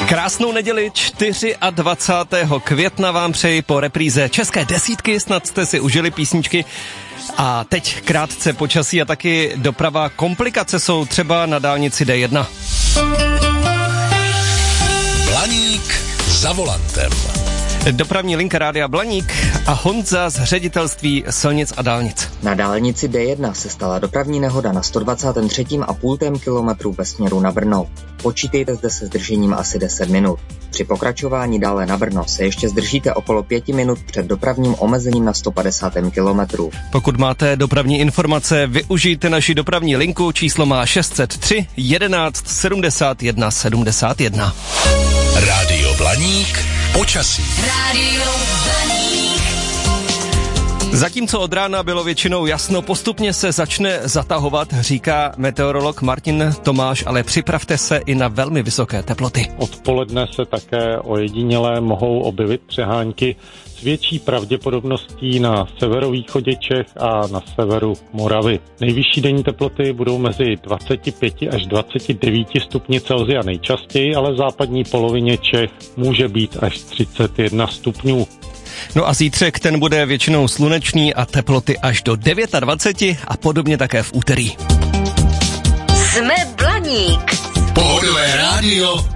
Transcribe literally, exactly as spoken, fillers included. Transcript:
Krásnou neděli dvacátého čtvrtého května vám přeji po repríze České desítky, snad jste si užili písničky. A teď krátce počasí a taky doprava. Komplikace jsou třeba na dálnici D jedna. Blaník za volantem. Dopravní linka Rádia Blaník a Honza z ředitelství silnic a dálnic. Na dálnici D jedna se stala dopravní nehoda na sto dvacátém třetím a půl kilometru ve směru na Brno. Počítejte zde se zdržením asi deset minut. Při pokračování dále na Brno se ještě zdržíte okolo pěti minut před dopravním omezením na sto padesátém kilometru. Pokud máte dopravní informace, využijte naši dopravní linku, číslo má šest set tři jedenáct sedmdesát jedna sedmdesát jedna. Rádio Blaník, počasí. Rádio Blaník. Zatímco od rána bylo většinou jasno, postupně se začne zatahovat, říká meteorolog Martin Tomáš, ale připravte se i na velmi vysoké teploty. Odpoledne se také ojedinělé mohou objevit přehánky s větší pravděpodobností na severovýchodě Čech a na severu Moravy. Nejvyšší denní teploty budou mezi dvacet pět až dvacet devět stupni Celsia nejčastěji, ale v západní polovině Čech může být až třicet jedna stupňů. No a zítřek ten bude většinou slunečný a teploty až do dvacet devět a podobně také v úterý. Jsme Blaník. Pohodové rádio